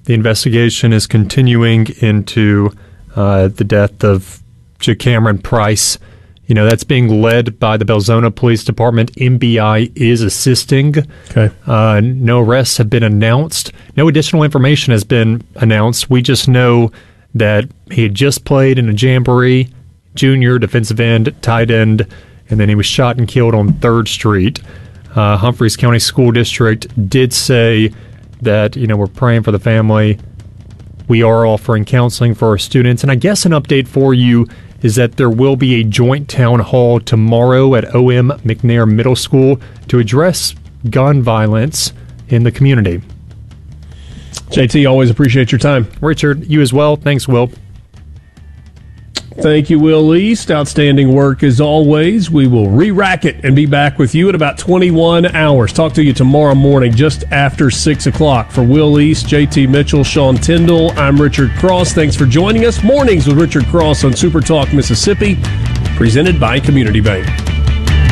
The investigation is continuing into the death of Cameron Price. You know, that's being led by the Belzona Police Department. MBI is assisting. Okay. No arrests have been announced. No additional information has been announced. We just know that he had just played in a jamboree, junior, defensive end, tight end, and then he was shot and killed on 3rd Street. Humphreys County School District did say that, you know, we're praying for the family. We are offering counseling for our students. And I guess an update for you is that there will be a joint town hall tomorrow at O.M. McNair Middle School to address gun violence in the community. JT, always appreciate your time. Richard, you as well. Thanks, Will. Thank you, Will East. Outstanding work as always. We will re-rack it and be back with you at about 21 hours. Talk to you tomorrow morning just after 6 o'clock. For Will East, JT Mitchell, Sean Tyndall, I'm Richard Cross. Thanks for joining us. Mornings with Richard Cross on Super Talk Mississippi, presented by Community Bank.